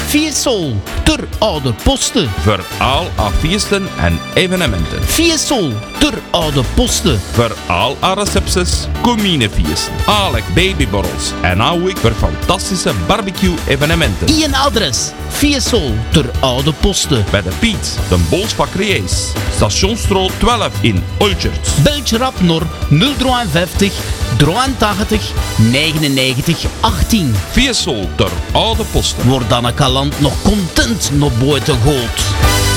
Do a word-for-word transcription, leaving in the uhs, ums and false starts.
Fiesol, ter oude posten. Voor al haar feesten en evenementen. Fiesol, ter oude posten. Voor al haar recepties, communefeesten, alek babyborrels en ook voor fantastische barbecue-evenementen. Ien adres, Fiesol, ter oude posten. Bij de Piet, de Bolsbakkerijs, Stationsstraat twaalf in Olchert. Beltje rap naar nul vijfenvijftig, drieëntachtig, negenennegentig, achttien. Fiesol ter oude posten. Wordt dan een kalant nog content naar buiten gooit.